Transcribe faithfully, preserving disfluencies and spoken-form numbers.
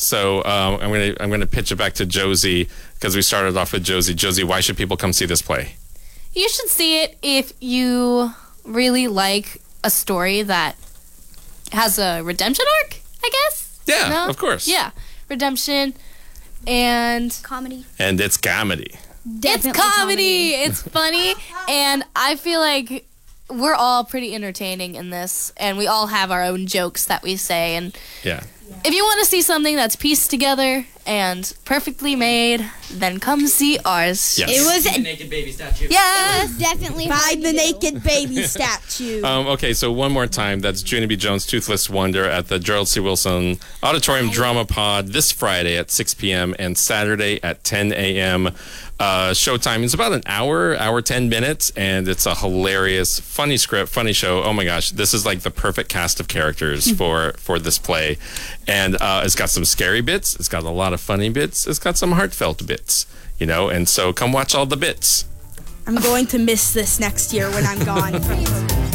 So um, I'm gonna I'm gonna pitch it back to Josie because we started off with Josie. Josie, why should people come see this play? You should see it if you really like a story that has a redemption arc, I guess. Yeah, no? of course. Yeah, redemption and comedy. And it's comedy. Definitely it's comedy. It's funny, and I feel like we're all pretty entertaining in this, and we all have our own jokes that we say. And yeah. if you want to see something that's pieced together and perfectly made, then come see ours. Yes. It was The naked baby statue. Yes. It was definitely Find the hard to do. naked baby statue. Um, okay, so one more time. That's Junie B. Jones, Toothless Wonder at the Gerald C. Wilson Auditorium Drama Pod this Friday at six p.m. and Saturday at ten a.m. Uh, showtime is about an hour, hour, ten minutes, and it's a hilarious, funny script, funny show. Oh my gosh, this is like the perfect cast of characters for, for this play. And uh, it's got some scary bits, it's got a lot of funny bits, it's got some heartfelt bits, you know, and so come watch all the bits. I'm going to miss this next year when I'm gone from